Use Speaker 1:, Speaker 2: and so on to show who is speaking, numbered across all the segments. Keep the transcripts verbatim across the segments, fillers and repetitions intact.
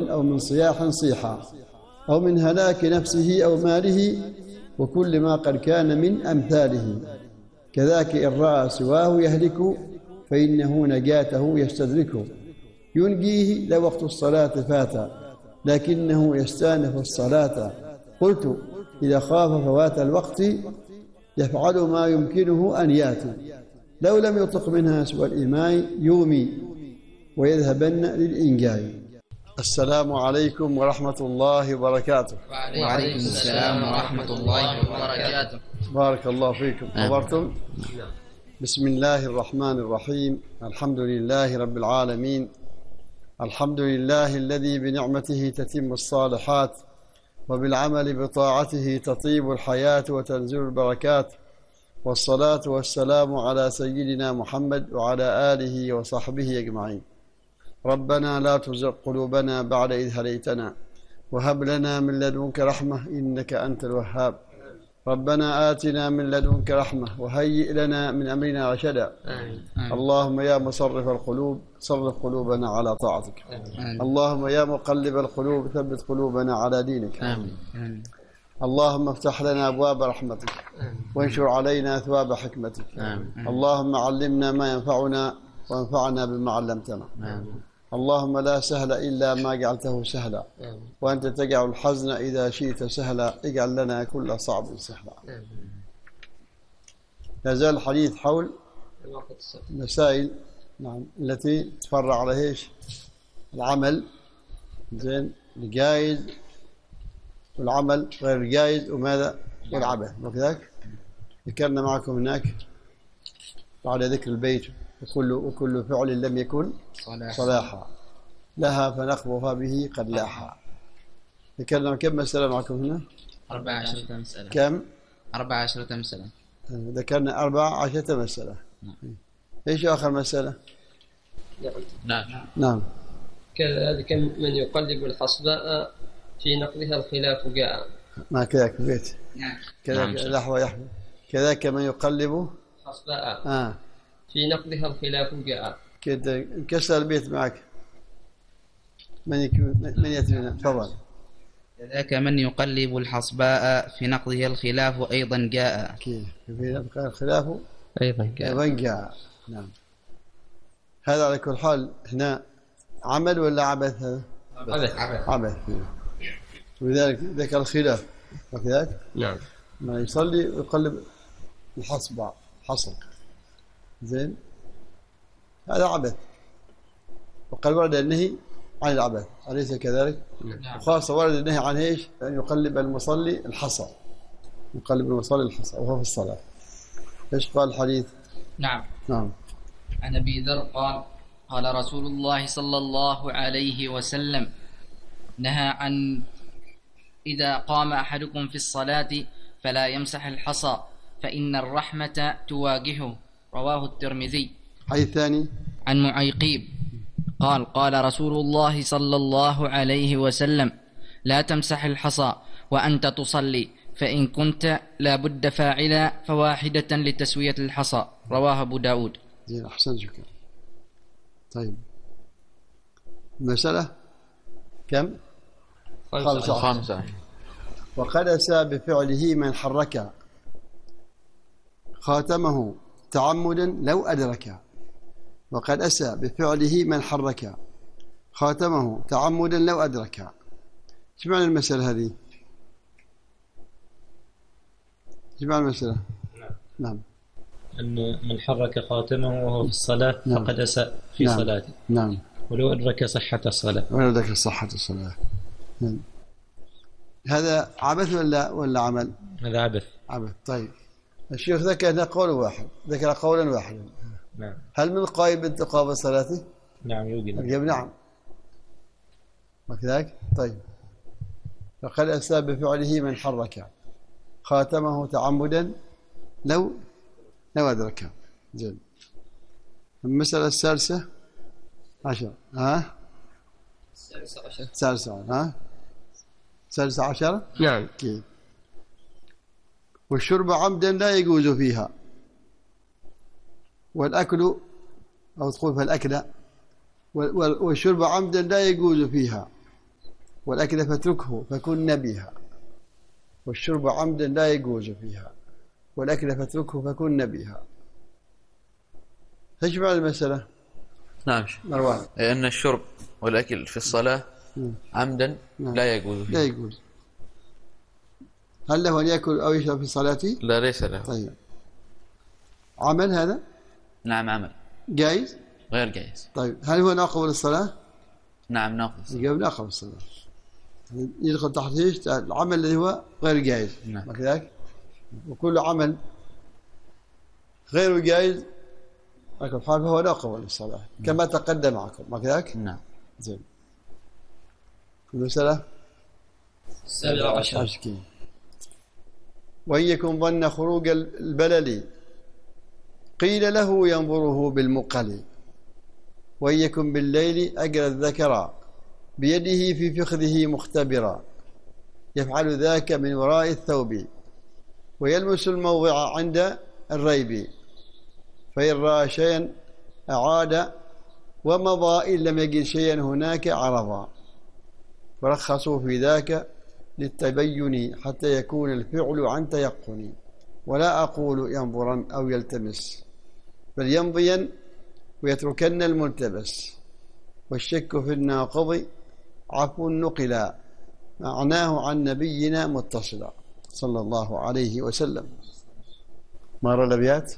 Speaker 1: أو من صياح صيحا أو من هلاك نفسه أو ماله وكل ما قد كان من أمثاله. كذاك إن رأى سواه يهلك فإنه نجاته يستدرك. ينجيه لوقت الصلاة فات لكنه يستانف الصلاة. قلت إذا خاف فوات الوقت يفعل ما يمكنه أن يأتي لو لم يطق منها سوى الإيماء يومي ويذهبن للإنجاء. السلام عليكم ورحمة الله وبركاته.
Speaker 2: وعليكم السلام ورحمة الله وبركاته.
Speaker 1: بارك الله فيكم. حضرتم؟ بسم الله الرحمن الرحيم. الحمد لله رب العالمين. الحمد لله الذي بنعمته تتم الصالحات وبالعمل بطاعته تطيب الحياة وتنزل البركات. والصلاة والسلام على سيدنا محمد وعلى آله وصحبه أجمعين. ربنا لا تزغ قلوبنا بعد إذ هديتنا وهب لنا من لدنك رحمة إنك أنت الوهاب. ربنا آتنا من لدنك رحمة وهيئ لنا من أمرنا رشدا. اللهم يا مصرف القلوب صرف قلوبنا على طاعتك. آمين. اللهم يا مقلب القلوب ثبت قلوبنا على دينك. آمين. آمين. اللهم افتح لنا أبواب رحمتك وانشر علينا ثواب حكمتك. آمين. اللهم علمنا ما ينفعنا وانفعنا بما علمتنا. آمين. اللهم لا سهل إلا ما جعلته سهلا. آمين. وأنت تجعل الحزن إذا شئت سهلا. اجعل لنا كل صعب سهلا. لا زال الحديث حول مسائل نعم التي تفرع على ايش؟ العمل زين الجائز والعمل غير الجائز وماذا؟ والعبث. وكذلك ذكرنا معكم هناك بعد ذكر البيت وكل وكل فعل لم يكن صلاحا لها فنقبها به قد لاحا. ذكرنا كم مسألة معكم هنا؟
Speaker 2: أربع عشرة مسألة.
Speaker 1: كم؟
Speaker 2: أربع عشرة مسألة.
Speaker 1: ذكرنا أربع عشرة مسألة. ايش آخر مسألة؟
Speaker 2: نعم
Speaker 1: نعم.
Speaker 3: كذلك من يقلب الحصباء في نقضها الخلاف جاء.
Speaker 1: ما كذاك بيت.
Speaker 2: نعم.
Speaker 1: كذاك لحظة يحمل. كذاك من يقلب
Speaker 3: الحصباء
Speaker 1: آه.
Speaker 3: في نقضها الخلاف جاء.
Speaker 1: كده انكسر البيت معك. من يكون من يتبين تفضل.
Speaker 2: كذاك من يقلب الحصباء في نقضها الخلاف أيضا جاء.
Speaker 1: كيف في الخلاف
Speaker 2: أيضا جاء.
Speaker 1: أيضا جاء. نعم. هذا على كل حال هنا عمل ولا عبث؟ هذا
Speaker 3: عبث.
Speaker 1: عبث. ولذلك ذكر الخلاف وكذلك
Speaker 3: نعم.
Speaker 1: ما يصلي ويقلب الحصبة حصل زين هذا عبث. وقال ورد النهي عن العبث أليس كذلك؟
Speaker 2: نعم.
Speaker 1: وخاصة ورد النهي عن ايش؟ أن يقلب المصلي الحصى. يقلب المصلي الحصى وهو في الصلاة. ايش قال الحديث؟
Speaker 4: نعم.
Speaker 1: نعم.
Speaker 4: عن أبي ذر قال قال رسول الله صلى الله عليه وسلم نهى عن إذا قام أحدكم في الصلاة فلا يمسح الحصى فإن الرحمة تواجهه. رواه الترمذي.
Speaker 1: حديث ثاني
Speaker 4: عن معيقيب قال قال رسول الله صلى الله عليه وسلم لا تمسح الحصى وأنت تصلي فإن كنت لا بد فاعلا فواحدة لتسوية الحصى. رواه أبو داود.
Speaker 1: زين أحسن شكرا. طيب المسألة كم؟ خمسة.
Speaker 2: خمسة.
Speaker 1: وقد أسى بفعله من حرك خاتمه تعمدا لو أدرك. وقد أسى بفعله من حرك خاتمه تعمدا لو أدرك. ايش معنى المسألة هذه؟ ايش معنى المسألة؟
Speaker 5: نعم.
Speaker 1: نعم.
Speaker 5: أن من حرك خاتمه وهو في الصلاة
Speaker 1: نعم.
Speaker 5: فقد أساء في
Speaker 1: نعم.
Speaker 5: صلاته.
Speaker 1: نعم.
Speaker 5: ولو أدرك صحة الصلاة.
Speaker 1: ولو أدرك صحة الصلاة. نعم. هذا عبث ولا ولا عمل؟
Speaker 5: هذا عبث.
Speaker 1: عبث. طيب الشيخ ذكر هنا قول واحد ذكر قولا واحدا.
Speaker 5: نعم.
Speaker 1: هل من قائم بانتقاب صلاته؟
Speaker 5: نعم يوجد.
Speaker 1: الجواب نعم. وكذلك طيب فقد أساء بفعله من حرك خاتمه تعمدا لو لو أدرك. زين. المسألة الثالثة عشر ها؟
Speaker 3: السادسة عشر.
Speaker 1: الثالثة ها؟ الثالثة عشر؟
Speaker 3: نعم.
Speaker 1: كيف؟ والشرب عمدا لا يجوز فيها. والأكل أو تقول فالأكل والشرب عمدا لا يجوز فيها والأكل فاتركه فكن نبيها، والشرب عمدا لا يجوز فيها، والأكل فاتركه فكن نبيها. ايش معنى المسألة؟
Speaker 6: نعم
Speaker 1: مروان.
Speaker 6: أن الشرب والأكل في الصلاة عمدا لا يجوز فيه.
Speaker 1: لا يجوز. هل له أن يأكل أو يشرب في صلاته؟
Speaker 6: لا ليس له.
Speaker 1: طيب عمل هذا؟
Speaker 6: نعم عمل
Speaker 1: جائز؟
Speaker 6: غير جائز.
Speaker 1: طيب هل هو ناقض للصلاة؟
Speaker 6: نعم ناقض.
Speaker 1: الجواب ناقض للصلاة، يدخل تحت ايش؟ العمل الذي هو غير جائز.
Speaker 6: نعم.
Speaker 1: كذلك وكل عمل غير جائز على كل حال فهو ناقض للصلاة كما تقدم معكم، ما كذلك؟
Speaker 6: نعم.
Speaker 1: زين. المسألة
Speaker 3: السابعة عشر.
Speaker 1: عشكين. وإن يكن ظن خروج البلل قيل له ينظره بالمقل، وإن يكن بالليل أجرى الذكر بيده في فخذه مختبرا، يفعل ذاك من وراء الثوب ويلمس الموضع عند الريب، فإن رأى شيئا أعاد ومضى إن لم يجد شيئا هناك عرضا، ورخصوا في ذاك للتبين حتى يكون الفعل عن تيقن، ولا أقول ينظرا أو يلتمس، بل يمضيا ويتركن الملتبس، والشك في الناقض عفو نقلا معناه عن نبينا متصلا صلى الله عليه وسلم. مر الأبيات.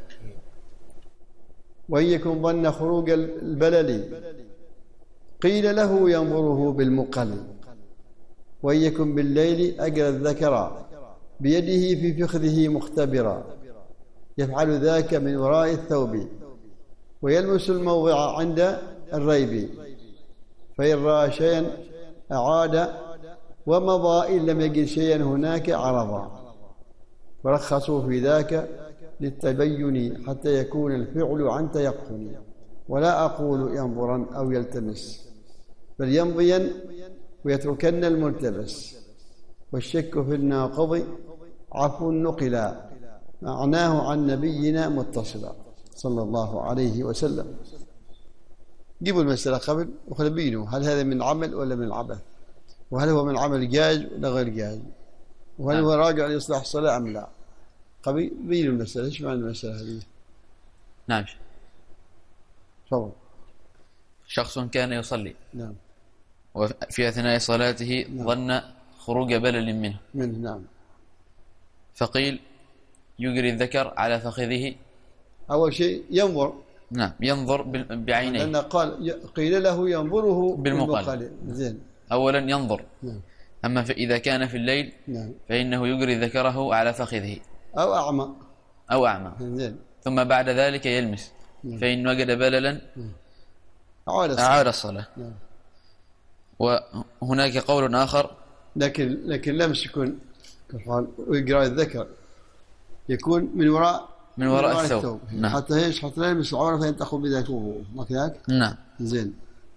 Speaker 1: وإن يكن ظن خروج البلل قيل له ينظره بالمقل، وإن يكن بالليل أجرى الذكر بيده في فخذه مختبرا، يفعل ذاك من وراء الثوب ويلمس الموضع عند الريب، فإن رأى شيئا أعاد ومضى إن لم يجد شيئا هناك عرضا، ورخصوا في ذاك للتبين حتى يكون الفعل عن تيقن، ولا أقول ينظرا أو يلتمس، بل يمضيا ويتركن الملتبس، والشك في الناقض عفو نقلا معناه عن نبينا متصلا صلى الله عليه وسلم. جيبوا المسألة قبل وخلبينوا هل هذا من عمل ولا من العبث، وهل هو من عمل جائز ولا غير جائز، وهل هو راجع لإصلاح الصلاة أم لا. قبل بينوا المسألة. ايش معنى المسألة هذه؟
Speaker 6: نعم.
Speaker 1: تفضل.
Speaker 6: شخص كان يصلي
Speaker 1: نعم
Speaker 6: وفي أثناء صلاته
Speaker 1: نعم.
Speaker 6: ظن خروج بلل منه
Speaker 1: منه. نعم.
Speaker 6: فقيل يجري الذكر على فخذه.
Speaker 1: أول شيء ينظر.
Speaker 6: نعم ينظر بعينيه،
Speaker 1: لأن قال قيل له ينظره
Speaker 6: بالمقل.
Speaker 1: زين.
Speaker 6: أولا ينظر.
Speaker 1: نعم.
Speaker 6: أما إذا كان في الليل
Speaker 1: نعم.
Speaker 6: فإنه يجري ذكره على فخذه
Speaker 1: أو أعمى
Speaker 6: أو أعمى،
Speaker 1: زين.
Speaker 6: ثم بعد ذلك يلمس.
Speaker 1: نعم.
Speaker 6: فإن وجد بللا
Speaker 1: أعاد الصلاة.
Speaker 6: أعاد الصلاة.
Speaker 1: نعم.
Speaker 6: وهناك قول آخر
Speaker 1: لكن لكن لمس يكون ويقرأ الذكر يكون من وراء
Speaker 6: من وراء, وراء الثوب, الثوب.
Speaker 1: نعم. حتى ايش؟ حتى لا يلمس العورة فينتقل بذلك وضوءه، ما كذلك؟
Speaker 6: نعم.
Speaker 1: زين.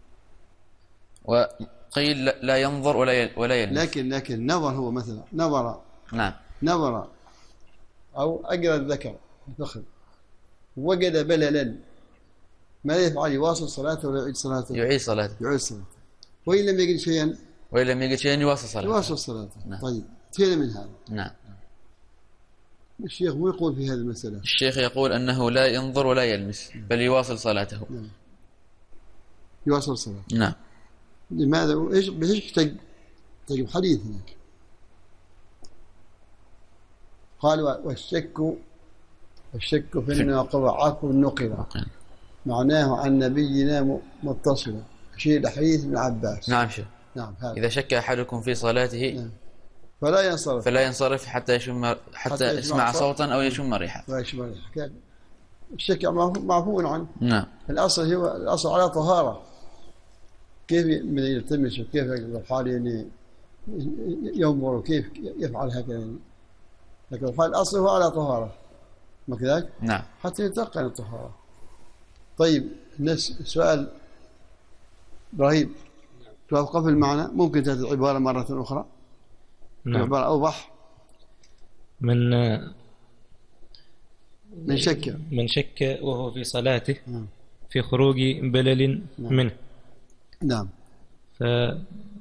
Speaker 6: وقيل لا ينظر ولا ولا يلمس.
Speaker 1: لكن لكن نظر هو مثلا نظر.
Speaker 6: نعم.
Speaker 1: نظر أو أجرى الذكر الفخذ وجد بللا، ماذا يفعل؟ يواصل صلاته ولا يعيد صلاته؟
Speaker 6: يعيد صلاته.
Speaker 1: يعيد صلاته. وإن لم يجد شيئا
Speaker 6: وإن لم يجد شيئا يواصل صلاته.
Speaker 1: يواصل صلاته.
Speaker 6: نعم.
Speaker 1: طيب فين من هذا؟
Speaker 6: نعم.
Speaker 1: الشيخ مو يقول في هذه المسألة.
Speaker 6: الشيخ يقول أنه لا ينظر ولا يلمس بل يواصل صلاته.
Speaker 1: نعم. يواصل صلاته.
Speaker 6: نعم.
Speaker 1: لماذا؟ ايش بايش يحتاج؟ تجيب حديث هناك قال والشك والشك في الناقض عفو النقل معناه عن نبينا متصلا، شيء حديث ابن عباس.
Speaker 6: نعم شيخ.
Speaker 1: نعم. هذا.
Speaker 6: إذا شك أحدكم في صلاته
Speaker 1: نعم. فلا ينصرف
Speaker 6: فلا ينصرف حتى يشم حتى, حتى يسمع صوتا أو يشم ريحة.
Speaker 1: لا يشم ريحة. الشك معفو عنه.
Speaker 6: نعم.
Speaker 1: الأصل هو الأصل على طهارة. كيف من يلتمس وكيف الحال يعني ينظر وكيف يفعل هكذا يعني. لكن الحال الأصل هو على طهارة، ما كذلك؟
Speaker 6: نعم.
Speaker 1: حتى يتقن الطهارة. طيب الناس سؤال إبراهيم توافق في المعنى، ممكن تأتي العبارة مرة أخرى؟
Speaker 5: نعم.
Speaker 1: العبارة أوضح.
Speaker 5: من
Speaker 1: من شك
Speaker 5: من شك وهو في صلاته
Speaker 1: نعم.
Speaker 5: في خروج بلل
Speaker 1: نعم.
Speaker 5: منه.
Speaker 1: نعم.
Speaker 5: ف